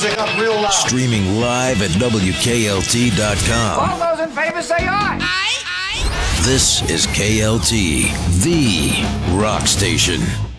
music up real loud. Streaming live at WKLT.com. All those in favor say aye. This is KLT, the rock station.